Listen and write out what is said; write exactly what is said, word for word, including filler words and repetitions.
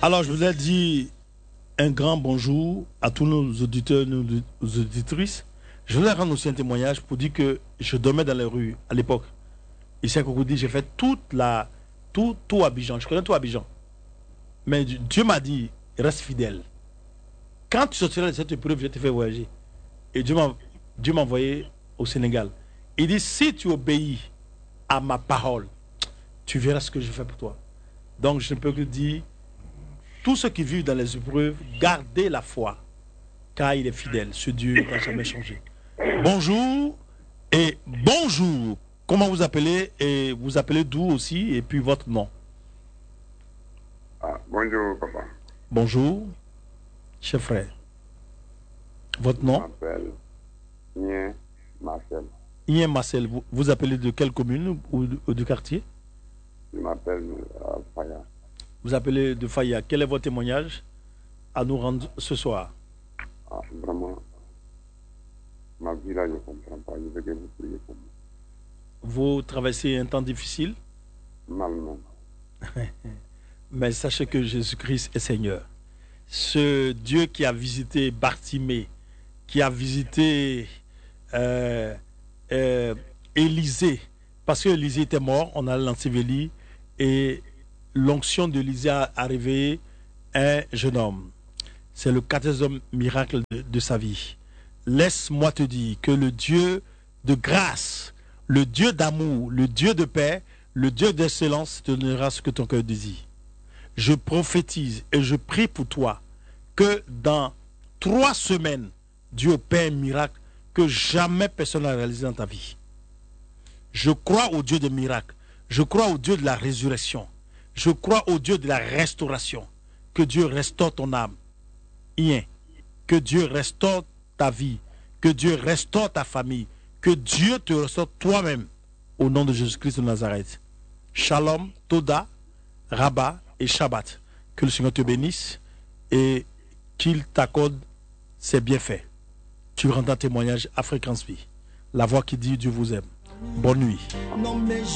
Alors, je voulais dire un grand bonjour à tous nos auditeurs, nos auditrices. Je voulais rendre aussi un témoignage pour dire que je dormais dans les rues à l'époque. Ici à Cocody, j'ai fait toute la, tout, tout Abidjan. Je connais tout Abidjan. Mais Dieu m'a dit, reste fidèle. Quand tu sortiras de cette épreuve, je te fais voyager. Et Dieu m'a, Dieu m'a envoyé au Sénégal. Il dit, si tu obéis à ma parole, tu verras ce que je fais pour toi. Donc, je ne peux que dire, tous ceux qui vivent dans les épreuves, gardez la foi, car il est fidèle. Ce Dieu n'a jamais changé. Bonjour et bonjour. Comment vous appelez et vous appelez d'où aussi et puis votre nom? Ah, bonjour, papa. Bonjour, chef frère. Votre nom? Je m'appelle Ien Marcel. Ien Marcel, vous, vous appelez de quelle commune ou de, ou de quartier? Je m'appelle euh, Faya. Vous appelez de Faya. Quel est votre témoignage à nous rendre ce soir? Ah, vraiment, ma vie là, je ne comprends pas. Je veux que vous priez pour moi. Vous traversez un temps difficile, Mal, non. mais sachez que Jésus-Christ est Seigneur. Ce Dieu qui a visité Bartimée, qui a visité euh, euh, Élisée, parce que Élisée était mort, on a l'ensevelie, et l'onction d'Élisée a, a réveillé un jeune homme. C'est le quatorzième miracle de, de sa vie. Laisse-moi te dire que le Dieu de grâce, le Dieu d'amour, le Dieu de paix, le Dieu d'excellence te donnera ce que ton cœur désire. Je prophétise et je prie pour toi que dans trois semaines, Dieu opère un miracle que jamais personne n'a réalisé dans ta vie. Je crois au Dieu des miracles. Je crois au Dieu de la résurrection. Je crois au Dieu de la restauration. Que Dieu restaure ton âme. Ien. Que Dieu restaure ta vie. Que Dieu restaure ta famille. Que Dieu te restaure toi-même. Au nom de Jésus-Christ de Nazareth. Shalom, Toda, Rabat et Shabbat. Que le Seigneur te bénisse et qu'il t'accorde ses bienfaits. Tu rends un témoignage à Fréquence Vie. La voix qui dit Dieu vous aime. Bonne nuit.